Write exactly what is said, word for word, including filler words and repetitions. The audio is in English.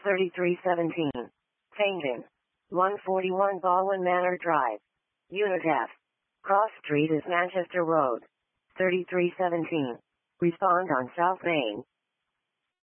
thirty-three seventeen. Changing. one forty-one Baldwin Manor Drive. Unit F. Cross Street is Manchester Road. thirty-three seventeen. Respond on South Main.